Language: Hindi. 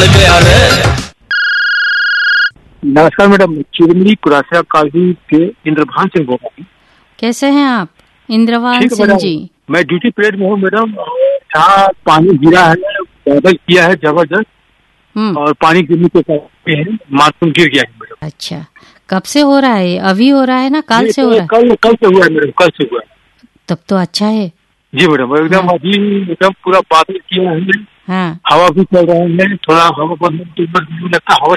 गया रे। नमस्कार मैडम, चिरमिरी कुरासिया कॉलोनी के इंद्रभान सिंह बोल रहा हूँ। कैसे हैं आप इंद्रवान सिंह जी? मैं ड्यूटी पीरियड में हूँ मैडम। जहाँ पानी गिरा है, बादल किया है जबरदस्त और पानी गिरने के कारण मानसून गिर गया है मैडम। अच्छा, कब से हो रहा है? अभी हो रहा है ना कल से हो रहा है? कल से हुआ है मैडम, कल से हुआ है। तब तो अच्छा है जी मैडम, एकदम अभी एकदम पूरा बादल किया है। हाँ। हवा भी चल रहा है, थोड़ा हवा बंद लगता है, हवा